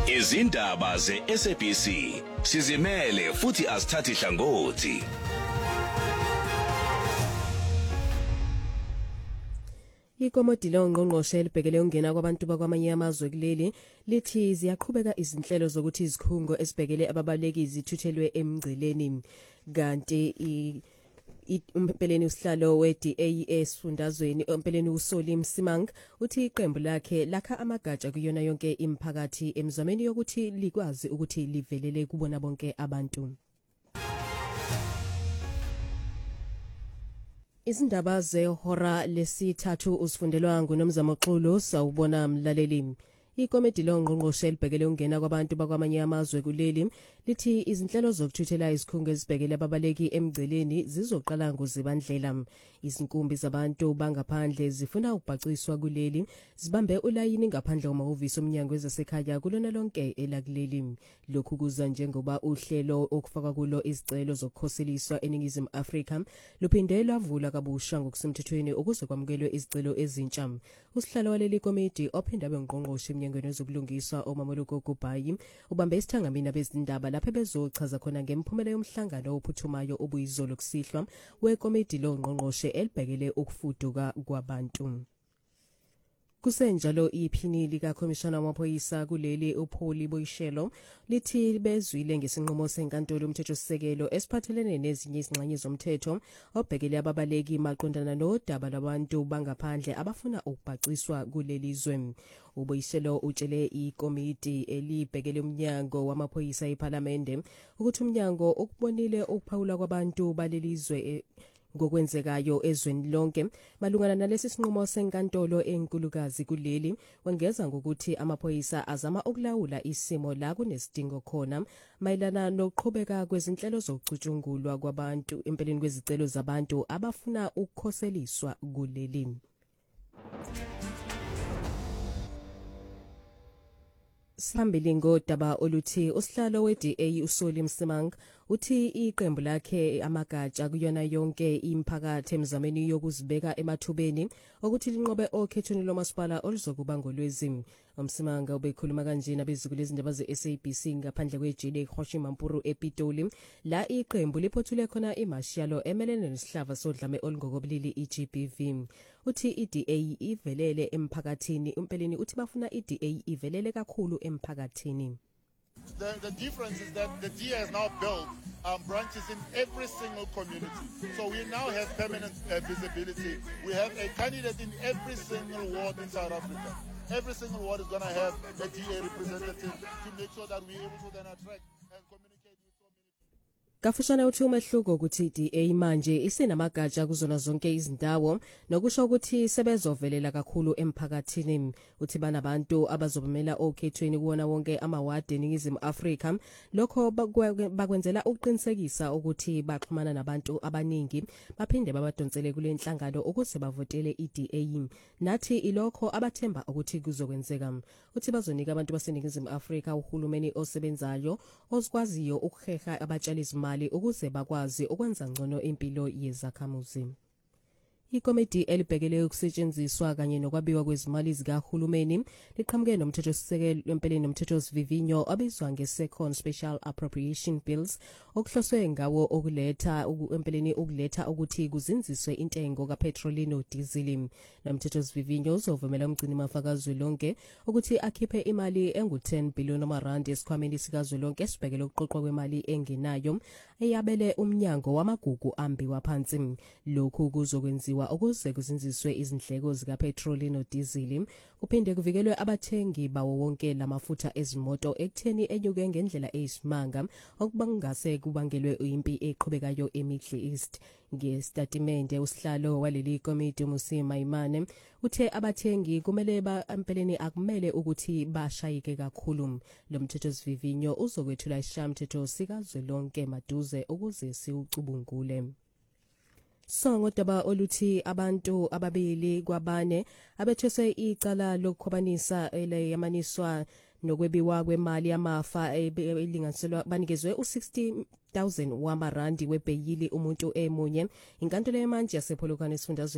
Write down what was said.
Izindaba ze-SABC sizimele futhi asithathi hlangothi. Ikomodi longqongqoshe libhekele ungena kwabantu bakwamanye amazwe kuleli lithi ziyaqhubeka izinhlelo zokuthi izikhungo esibhekele ababaleki zithuthelwe emgceleni kanti umpeleni usihlalo we-DA esifundazweni umpeleni uSoli Msimang uthi iqembu lakhe lakha amagatsha kuyona yonke imiphakathi emzameni yokuthi likwazi ukuthi livelele kubona bonke abantu. Izindaba zehora lesithathu usifundelwa nguNomzamo Xulu sawubona mlaleli. Ikomidi longqongqoshe libhekele ungena kwabantu bakwamanye amazwe kuleli lithi izinhlelo zokuthuthela izikhungo ezibhekele ababaleki emgceleni zizoqala ngozibandlela. Izinkumbi zabantu bangaphandle zifuna ukubhaciswa kuleli zibambe ulayini ngaphandle komahhovisi omnyango wezasekhaya kulona lonke elakuleli. Lokhu kuza njengoba uhlelo okufaka kulo izicelo zokukhoseliswa eNingizimu Afrika luphinde lwavula kabusha ngokusemthethweni ukuze kwamukelwe izicelo ezintsha. Usihlalo waleli komidi ophinde abe ngqongqoshe emnyangweni wezokulungiswa uMamoluko Gubhayi ubambe isithangamina bezindaba lapho bezochaza khona ngemiphumela yomhlangano ophuthumayo obuyizolo kusihlwa wekomidi longqongqoshe elibhekele ukufuduka kwabantu. Kusenjalo iphini likaKhomishana wamaphoyisa kuleli uPaul Boyishelo lithi bezwile ngesinqumo senkantolo yomthethosisekelo esiphathelene nezinye izingxenye zomthetho obhekele ababaleki maqondana nodaba labantu bangaphandle abafuna ukubhaciswa kuleli zwe. uBoyishelo utshele ikomiti elibhekele umnyango wamaphoyisa eParliament ukuthi umnyango ukubonile ukuphawula kwabantu baleli zwe ngokwenzekayo ezweni lonke malungana nalesi sinqumo senkantolo enkulukazi kuleli wengeza ngokuthi amaphoyisa azama ukulawula isimo la kunesidingo khona mayelana nokuqhubeka kwezinhlelo zokucutshungulwa kwabantu empeleni kwezicelo zabantu abafuna ukukhoseliswa kuleli. Sihambile ngodaba oluthi usihlalo we-DA uSoli Msimang uthi iqembu lakhe amagatsha kuyona yonke imiphakathi emzameni yokuzibeka emathubeni ukuthi linqobe okhethweni lomasipala oluzokuba ngolwezi. Msimang ubekhuluma kanje nabezukulu ezindaba ze-SABC ngaphandle kwejele eHoshi Mampuru ePitoli la iqembu liphothule khona imashiyalo emelene nesihlava sodlame olungokobulili iGBV. Uthi iDA ivelele emphakathini umpeleni uthi bafuna iDA ivelele kakhulu emphakathini. The difference is that the DA has now built branches in every single community. So we now have permanent visibility. We have a candidate in every single ward in South Africa. Every single ward is going to have a DA representative to make sure that we're able to then attract and communicate with so many people. Kafushana uthi umehluko ukuthi iDA manje isenamagatsha kuzona zonke izindawo nokusho ukuthi sebezovelela kakhulu emphakathini. Uthi banabantu abazobemela okhethweni kuwona wonke amawadi eNingizimu Afrika. Lokho bakwenzela ukuqinisekisa ukuthi baxhumana nabantu abaningi baphinde babadonsele kule nhlangano ukuze bavotele iDA. Nathi ilokho abathemba ukuthi kuzokwenzeka. Uthi bazonika abantu baseNingizimu Afrika uhulumeni osebenzayo ozikwaziyo ukuheha abatshali mali ukuze bakwazi ukwenza ngcono impilo yezakhamuzi. Ikomiti elibhekele ukusetshenziswa kanye nokwabiwa kwezimali zikahulumeni liqhamuke nomthethosisekelo empeleni nomthethosivivinyo obizwa nge-Second Special Appropriation Bills okuhloswe ngawo okuletha empeleni ukuletha ukuthi kuzinziswe intengo kapetroli nodizili. Nomthethosivivinyo uzovumela umgcini mafakazwe lonke ukuthi akhiphe imali engu-10 billion rand esikhwameni sikazwelonke esibhekele ukuqoqwa kwemali engenayo eyabele umnyango wamagugu ambiwa phansi. Lokhu kuzokwenziwa ukuze kuzinziswe izindleko zikapetroli nodizili kuphinde kuvikelwe abathengi bawo wonke lamafutha ezimoto ekutheni enyuke ngendlela eyisimanga okubangase kubangelwe impi eqhubekayo eMiddle East. Ngestatimende usihlalo waleli komiti Musi Maimane uthe abathengi kumele empeleni akumele ukuthi bashayike kakhulu. Lo mthethosivivinyo uzokwethula ishamthetho sikazwelonke maduze ukuze siucubungule. Ngodaba oluthi abantu ababili kwabane abethweswe icala lokukhwabanisa eleyamaniswa nokwebiwa kwemali yamafa elinganiselwa banikezwe u60,000 wamarandi webheyili umuntu emunye. Inkantolo yamanje yasePolokwane esifundazweni